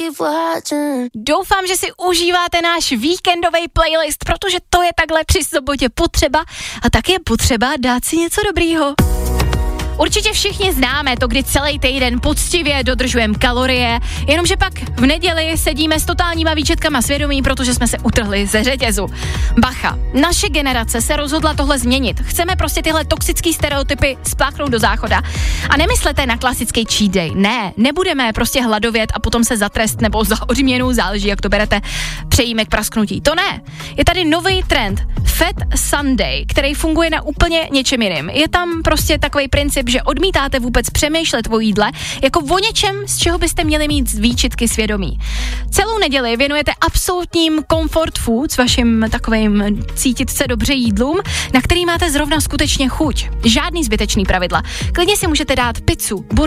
Doufám, že si užíváte náš víkendový playlist, protože to je takhle při sobotě potřeba a tak je potřeba dát si něco dobrýho. Určitě všichni známe to, kdy celý týden poctivě dodržujeme kalorie, jenomže pak v neděli sedíme s totálníma výčetkama svědomí, protože jsme se utrhli ze řetězu. Bacha, naše generace se rozhodla tohle změnit. Chceme prostě tyhle toxické stereotypy spláchnout do záchoda. A nemyslete na klasický cheat day. Ne, nebudeme prostě hladovět a potom se za trest nebo za odměnu, záleží, jak to berete, přejíme k prasknutí. To ne. Je tady nový trend Fat Sunday, který funguje na úplně něčem jiným. Je tam prostě takový princip, že odmítáte vůbec přemýšlet o jídle jako o něčem, z čeho byste měli mít výčitky svědomí. Celou neděli věnujete absolutním comfort food s vaším takovým cítit se dobře jídlům, na který máte zrovna skutečně chuť. Žádný zbytečný pravidla. Klidně si můžete dát pizzu,